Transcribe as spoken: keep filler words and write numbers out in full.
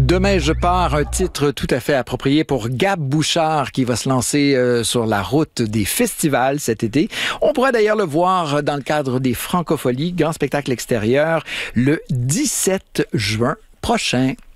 Demain, je pars, un titre tout à fait approprié pour Gab Bouchard qui va se lancer euh, sur la route des festivals cet été. On pourra d'ailleurs le voir dans le cadre des Francopholies, grand spectacle extérieur, le dix-sept juin prochain.